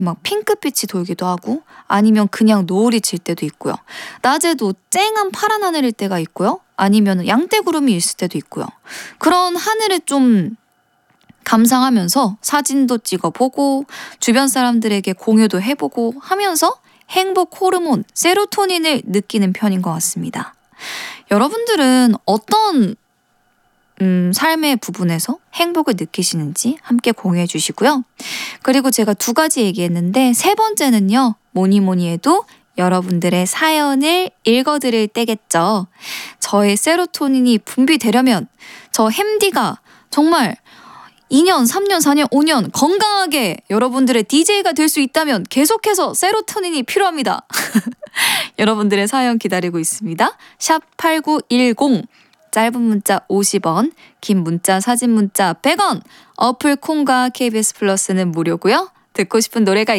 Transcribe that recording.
막 핑크빛이 돌기도 하고 아니면 그냥 노을이 질 때도 있고요. 낮에도 쨍한 파란 하늘일 때가 있고요. 아니면 양떼구름이 있을 때도 있고요. 그런 하늘을 좀 감상하면서 사진도 찍어보고 주변 사람들에게 공유도 해보고 하면서 행복 호르몬 세로토닌을 느끼는 편인 것 같습니다. 여러분들은 어떤 삶의 부분에서 행복을 느끼시는지 함께 공유해 주시고요. 그리고 제가 2가지 얘기했는데 3번째는요. 뭐니 해도 여러분들의 사연을 읽어드릴 때겠죠. 저의 세로토닌이 분비되려면 저 햄디가 정말 2년, 3년, 4년, 5년 건강하게 여러분들의 DJ가 될 수 있다면 계속해서 세로토닌이 필요합니다. 여러분들의 사연 기다리고 있습니다. 샵 8910 짧은 문자 50원, 긴 문자, 사진 문자 100원, 어플 콩과 KBS 플러스는 무료고요. 듣고 싶은 노래가